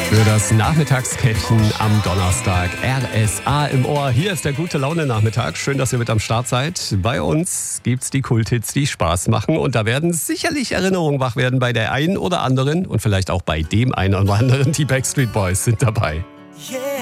Für das Nachmittagskettchen am Donnerstag. RSA im Ohr. Hier ist der Gute-Laune-Nachmittag. Schön, dass ihr mit am Start seid. Bei uns gibt's die Kulthits, die Spaß machen. Und da werden sicherlich Erinnerungen wach werden bei der einen oder anderen und vielleicht auch bei dem einen oder anderen. Die Backstreet Boys sind dabei. Yeah.